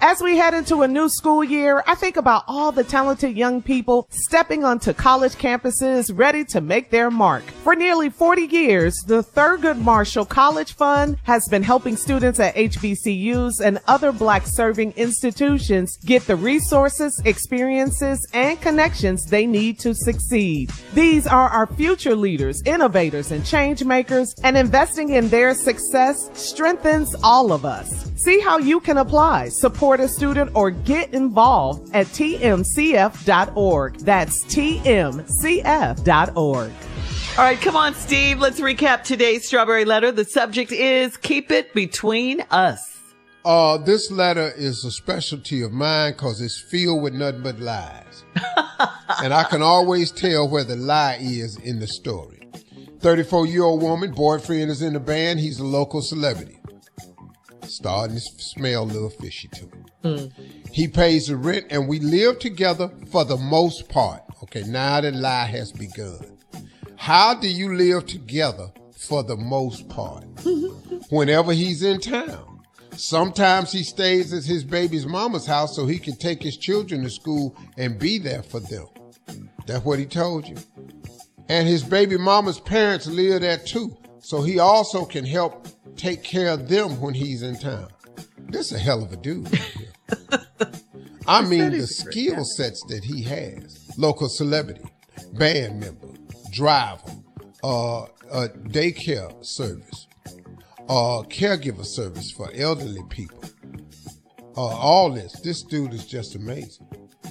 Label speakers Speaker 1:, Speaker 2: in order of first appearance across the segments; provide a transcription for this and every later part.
Speaker 1: As we head into a new school year, I think about all the talented young people stepping onto college campuses ready to make their mark. For nearly 40 years, the Thurgood Marshall College Fund has been helping students at HBCUs and other Black-serving institutions get the resources, experiences, and connections they need to succeed. These are our future leaders, innovators, and change makers, and investing in their success strengthens all of us. See how you can apply, support a student, or get involved at tmcf.org. That's tmcf.org.
Speaker 2: All right, come on, Steve. Let's recap today's Strawberry Letter. The subject is Keep It Between Us.
Speaker 3: This letter is a specialty of mine because it's filled with nothing but lies. And I can always tell where the lie is in the story. 34-year-old woman, boyfriend is in the band. He's a local celebrity. Starting to smell a little fishy to me. He pays the rent and we live together for the most part. Okay, now the lie has begun. How do you live together for the most part? Whenever he's in town. Sometimes he stays at his baby's mama's house so he can take his children to school and be there for them. That's what he told you. And his baby mama's parents live there too, so he also can help take care of them when he's in town. This is a hell of a dude right here. I mean, the skill sets that he has. Local celebrity, band member, driver, daycare service, caregiver service for elderly people. All this dude is just amazing.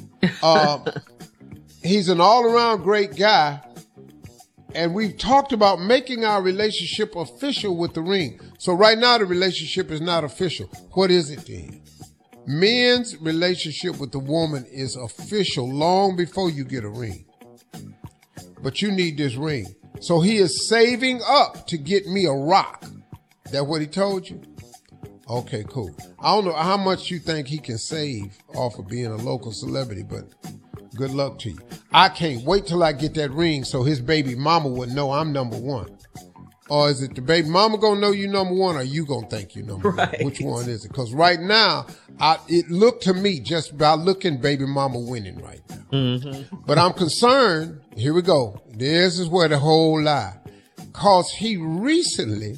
Speaker 3: He's an all-around great guy. And we've talked about making our relationship official with the ring. So right now the relationship is not official. What is it then? Men's relationship with the woman is official long before you get a ring. But you need this ring. So he is saving up to get me a rock. That what he told you? Okay, cool. I don't know how much you think he can save off of being a local celebrity, but good luck to you. I can't wait till I get that ring so his baby mama would know I'm number one. Or is it the baby mama gonna know you number one, or you gonna think you number one? Which one is it? Because right now, it looked to me just by looking, baby mama winning right now. But I'm concerned. Here we go. This is where the whole lie. Because he recently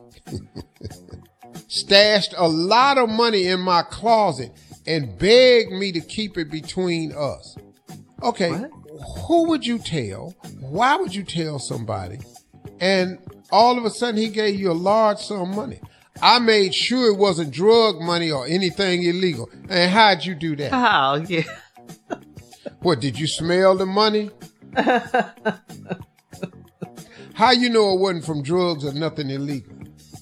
Speaker 3: stashed a lot of money in my closet and begged me to keep it between us. Okay, who would you tell? Why would you tell somebody? And all of a sudden he gave you a large sum of money. I made sure it wasn't drug money or anything illegal. And how'd you do that?
Speaker 2: Oh, yeah.
Speaker 3: What, did you smell the money? How you know it wasn't from drugs or nothing illegal?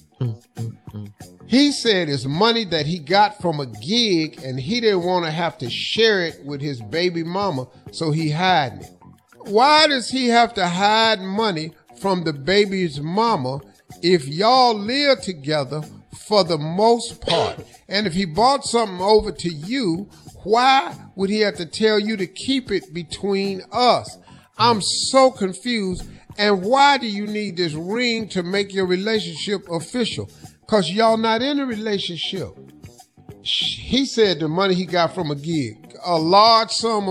Speaker 3: He said it's money that he got from a gig and he didn't want to have to share it with his baby mama, so he hiding it. Why does he have to hide money from the baby's mama if y'all live together for the most part? And if he bought something over to you, why would he have to tell you to keep it between us? I'm so confused. And why do you need this ring to make your relationship official? Because y'all not in a relationship. He said the money he got from a gig, a large sum of